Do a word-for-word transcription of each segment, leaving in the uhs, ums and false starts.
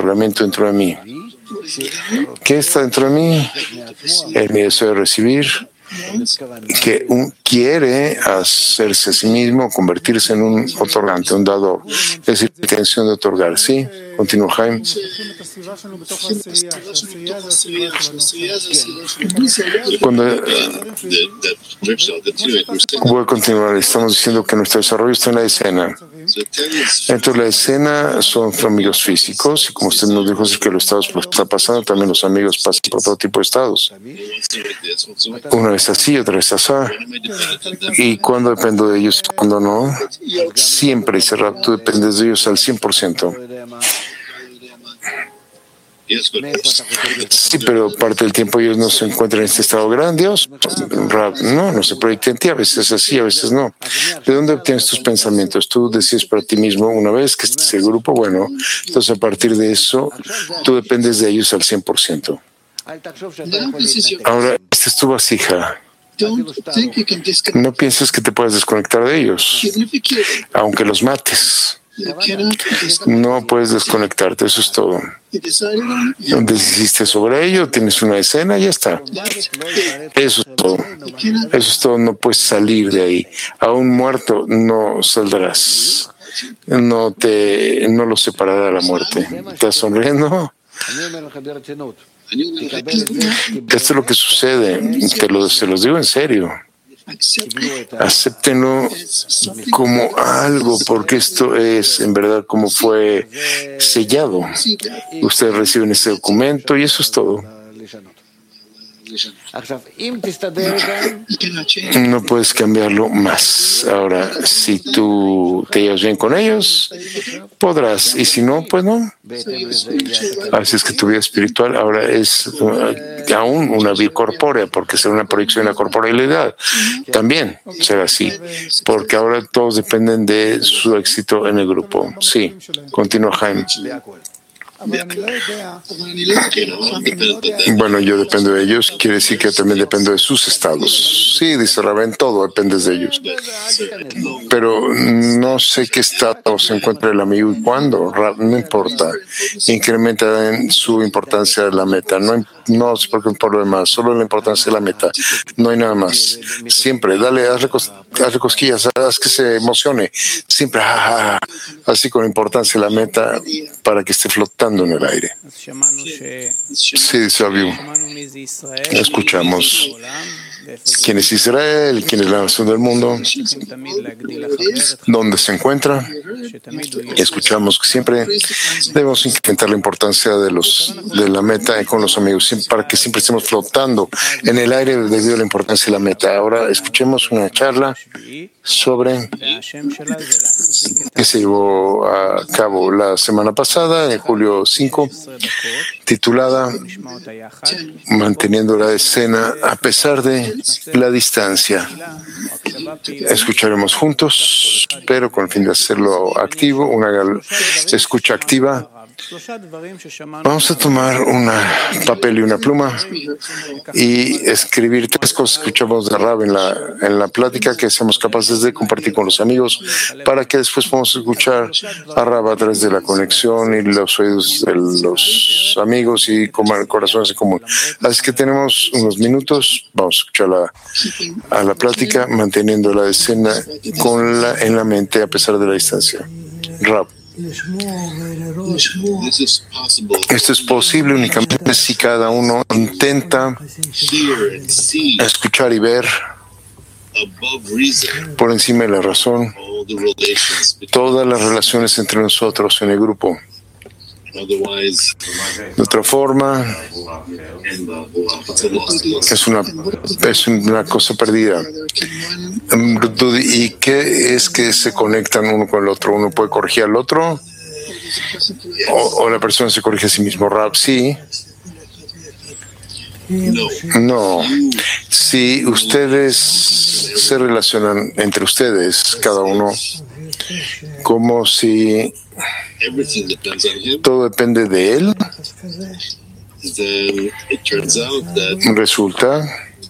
otorgamiento dentro de mí. ¿Qué está dentro de mí? El mi deseo de recibir, que un, quiere hacerse a sí mismo, convertirse en un otorgante, un dador. Es decir, la intención de otorgar. ¿Sí? Continúa Jaime. Cuando, eh, voy a continuar. Estamos diciendo que nuestro desarrollo está en la escena. Entonces, la escena son amigos físicos, y como usted nos dijo, es que los estados está pasando, también los amigos pasan por todo tipo de estados. Una vez así, otra vez así. Y cuando dependo de ellos, cuando no, siempre ese rato tú dependes de ellos al cien por ciento. Sí, pero parte del tiempo ellos no se encuentran en este estado grandioso. No, no se proyecta en ti, a veces así, a veces no. ¿De dónde obtienes tus pensamientos? Tú decides para ti mismo una vez que estés en el grupo, bueno, entonces a partir de eso, tú dependes de ellos al cien por ciento. Ahora, esta es tu vasija. No pienses que te puedes desconectar de ellos, aunque los mates. No puedes desconectarte, eso es todo. Decidiste sobre ello, tienes una escena, ya está. Eso es todo. Eso es todo, no puedes salir de ahí. Aún muerto no saldrás. No te, no lo separará de la muerte. ¿Estás sonriendo? Esto es lo que sucede. Te lo, se los digo en serio. Acéptenlo como algo, porque esto es en verdad como fue sellado. Ustedes reciben ese documento y eso es todo. No puedes cambiarlo más. Ahora, si tú te llevas bien con ellos, podrás. Y si no, pues no. Así es que tu vida espiritual ahora es uh, aún una vida corpórea, porque será una proyección de la corporealidad. También será así, porque ahora todos dependen de su éxito en el grupo. Sí, continúa Jaime. Bueno, yo dependo de ellos, quiere decir que también dependo de sus estados. Sí, dice Rabén, todo depende de ellos. Pero no sé qué estado se encuentra el amigo y cuándo, no importa. Incrementa en su importancia de la meta. No, no es porque por lo demás, solo la importancia de la meta. No hay nada más. Siempre, dale, hazle, cos, hazle cosquillas, haz que se emocione. Siempre, ah, así con la importancia de la meta para que esté flotando en el aire. Sí, sabio. Escuchamos quién es Israel, quién es la nación del mundo, dónde se encuentra. Escuchamos que siempre debemos incrementar la importancia de los de la meta con los amigos para que siempre estemos flotando en el aire debido a la importancia de la meta. Ahora escuchemos una charla sobre que se llevó a cabo la semana pasada, en julio cinco, titulada Manteniendo la escena a pesar de la distancia. Escucharemos juntos, pero con el fin de hacerlo activo, una escucha activa. Vamos a tomar un papel y una pluma y escribir tres cosas que escuchamos de Rab en la, en la plática que seamos capaces de compartir con los amigos para que después podamos escuchar a Rab a través de la conexión y los oídos de los amigos y como corazones en común. Así que tenemos unos minutos, vamos a escuchar la, a la plática manteniendo la escena con la, en la mente a pesar de la distancia. Rab. Esto es posible únicamente si cada uno intenta escuchar y ver por encima de la razón todas las relaciones entre nosotros en el grupo. De otra forma, es una, es una cosa perdida. ¿Y qué es que se conectan uno con el otro? ¿Uno puede corregir al otro? ¿O, o la persona se corrige a sí mismo? Rab, sí. No. Si ustedes se relacionan entre ustedes, cada uno, como si todo depende de él, resulta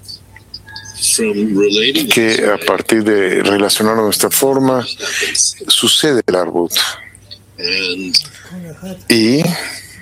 que a partir de relacionarnos de nuestra forma sucede el arbut. Y